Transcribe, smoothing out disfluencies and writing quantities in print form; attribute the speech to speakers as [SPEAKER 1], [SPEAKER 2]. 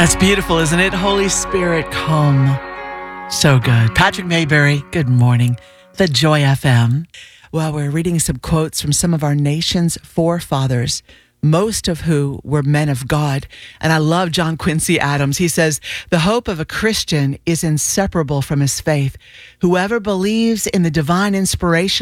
[SPEAKER 1] That's beautiful, isn't it? Holy Spirit, come. So good. Patrick Mayberry, good morning. The Joy FM. Well, we're reading some quotes from some of our nation's forefathers, most of who were men of God. And I love John Quincy Adams. He says, the hope of a Christian is inseparable from his faith. Whoever believes in the divine inspiration